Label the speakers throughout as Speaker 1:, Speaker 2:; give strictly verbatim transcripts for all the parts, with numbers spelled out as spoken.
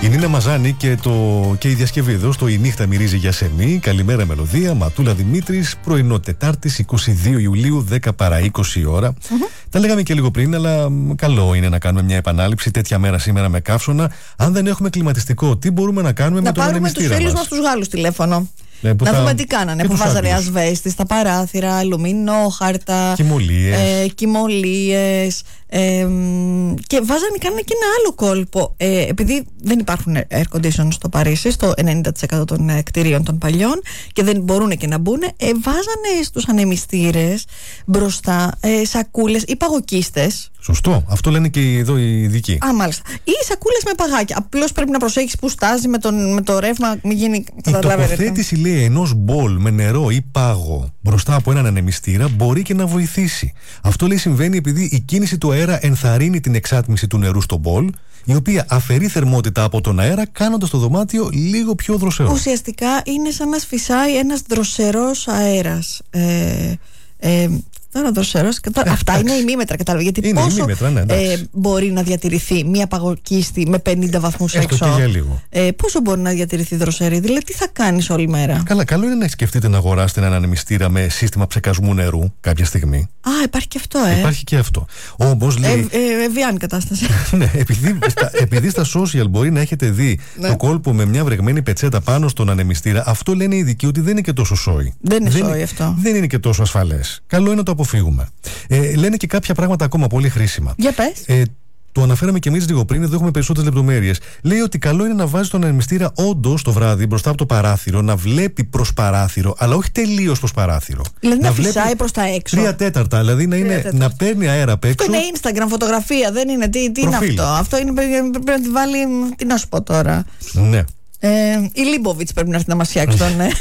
Speaker 1: Η Νίνα Μαζάνη και, το, και η διασκευή εδώ στο «Η νύχτα μυρίζει για σεμί». Καλημέρα μελωδία, Ματούλα Δημήτρης. Πρωινό Τετάρτης, είκοσι δύο Ιουλίου, δέκα παρά είκοσι η ώρα. Mm-hmm. Τα λέγαμε και λίγο πριν, αλλά καλό είναι να κάνουμε μια επανάληψη τέτοια μέρα σήμερα με καύσωνα. Αν δεν έχουμε κλιματιστικό, τι μπορούμε να κάνουμε να με τον ανεμιστήρα μας? Να πάρουμε τους φίλους μας τους Γάλλους τηλέφωνο. Ναι, να θα... δούμε τι κάνανε. Που βάζανε ασβέστη στα παράθυρα, αλουμινόχαρτα,
Speaker 2: κοιμωλίες.
Speaker 1: Ε, κοιμωλίες ε, και βάζανε, κάνανε και ένα άλλο κόλπο. Ε, επειδή δεν υπάρχουν air condition στο Παρίσι, στο ενενήντα τοις εκατό των ε, κτηρίων των παλιών, και δεν μπορούν και να μπουν, ε, βάζανε στους ανεμιστήρες μπροστά ε, σακούλες ή παγοκίστες.
Speaker 2: Σωστό. Αυτό λένε και εδώ οι ειδικοί.
Speaker 1: Α, μάλιστα. Ή σακούλες με παγάκια. Απλώς πρέπει να προσέχεις που στάζει με, τον, με το ρεύμα, μην γίνει.
Speaker 2: Η τοποθέτηση, λέει, ενός μπολ με νερό ή πάγο μπροστά από έναν ανεμιστήρα μπορεί και να βοηθήσει. Αυτό, λέει, συμβαίνει επειδή η κίνηση του αέρα ενθαρρύνει την εξάτμιση του νερού στο μπολ, η οποία αφαιρεί θερμότητα από τον αέρα, κάνοντας το δωμάτιο λίγο πιο δροσερό.
Speaker 1: Ουσιαστικά είναι σαν να σφυσάει ένας δροσερός αέρας. Ε, ε, Τώρα δροσερός. Ε, Αυτά είναι ημίμετρα, κατάλαβα. Γιατί
Speaker 2: είναι
Speaker 1: πόσο
Speaker 2: ημίμετρα, ναι,
Speaker 1: ε, μπορεί να διατηρηθεί μία παγοκίστη με πενήντα βαθμούς
Speaker 2: έξω?
Speaker 1: έξω.
Speaker 2: Για λίγο.
Speaker 1: Ε, πόσο μπορεί να διατηρηθεί δροσερή? Δηλαδή, τι θα κάνεις όλη μέρα?
Speaker 2: Καλά, καλό είναι να σκεφτείτε να αγοράσετε έναν ανεμιστήρα με σύστημα ψεκασμού νερού κάποια στιγμή.
Speaker 1: Α, υπάρχει και αυτό, ε.
Speaker 2: Υπάρχει και αυτό. Όμως λέει.
Speaker 1: Ε, ε, Ευγιάννη κατάσταση.
Speaker 2: Ναι, επειδή στα, επειδή στα social μπορεί να έχετε δει ναι. το κόλπο με μια βρεγμένη πετσέτα πάνω στον ανεμιστήρα, αυτό λένε οι ειδικοί ότι δεν είναι και τόσο σόι.
Speaker 1: Δεν είναι σόι αυτό.
Speaker 2: Δεν είναι και τόσο ασφαλές. Καλό είναι να το αποφύγουμε. Ε, λένε και κάποια πράγματα ακόμα πολύ χρήσιμα.
Speaker 1: Για πες.
Speaker 2: Ε, το αναφέραμε και εμείς λίγο πριν, εδώ έχουμε περισσότερες λεπτομέρειες. Λέει ότι καλό είναι να βάζει τον ανεμιστήρα όντως το βράδυ μπροστά από το παράθυρο, να βλέπει προς παράθυρο, αλλά όχι τελείως προς παράθυρο.
Speaker 1: Δηλαδή να, να φυσάει προς τα έξω.
Speaker 2: Τρία τέταρτα, δηλαδή να, είναι, να παίρνει αέρα απ' έξω.
Speaker 1: Αυτό είναι Instagram φωτογραφία, δεν είναι. Τι, τι είναι αυτό? Αυτό είναι, πρέπει να τη βάλει. Τι να σου πω τώρα.
Speaker 2: Ναι.
Speaker 1: Ε, η Λίμποβιτς πρέπει να έρθει να μας φτιάξει τον ε,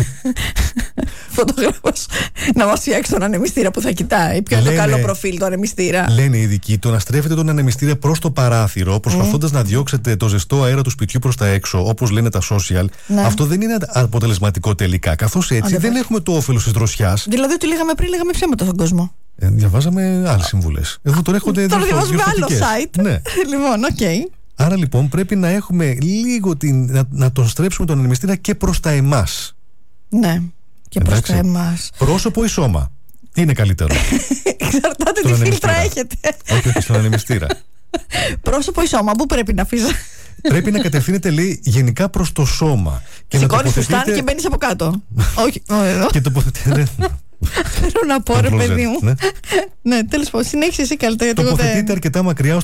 Speaker 1: φωτογράφος, να μας φτιάξει τον ανεμιστήρα που θα κοιτάει. Ποιο είναι το καλό προφίλ του ανεμιστήρα?
Speaker 2: Λένε οι ειδικοί, το να στρέφετε τον ανεμιστήρα προς το παράθυρο, προσπαθώντας mm. να διώξετε το ζεστό αέρα του σπιτιού προς τα έξω, όπως λένε τα social, ναι. αυτό δεν είναι αποτελεσματικό τελικά. Καθώς έτσι δεν έχουμε το όφελος της δροσιάς.
Speaker 1: Δηλαδή, ότι λέγαμε πριν, λέγαμε ψέματα στον κόσμο.
Speaker 2: Ε, διαβάζαμε άλλες συμβουλές. Εδώ τώρα έρχονται.
Speaker 1: Τώρα διαβάζουμε άλλο site.
Speaker 2: Ναι.
Speaker 1: Λοιπόν, οκ. Okay.
Speaker 2: Άρα λοιπόν πρέπει να έχουμε λίγο την, να, να τον στρέψουμε τον ανεμιστήρα και προς τα εμάς.
Speaker 1: Ναι, και προς τα εμάς.
Speaker 2: Πρόσωπο ή σώμα? Τι είναι καλύτερο?
Speaker 1: Εξαρτάται τι φίλτρα έχετε.
Speaker 2: Όχι, όχι, στον ανεμιστήρα.
Speaker 1: Πρόσωπο ή σώμα, πού πρέπει να αφήσω?
Speaker 2: Πρέπει να κατευθύνεται, λέει, γενικά προς το σώμα.
Speaker 1: Σηκώνεις φουστάνι και μπαίνεις από κάτω. Όχι, εδώ.
Speaker 2: Και τοποθετείτε.
Speaker 1: Θέλω να πω, ρε παιδί μου. Ναι, τέλος πάντων, συνέχισε εσύ καλύτερα.
Speaker 2: Τοποθετείτε αρκετά μακριά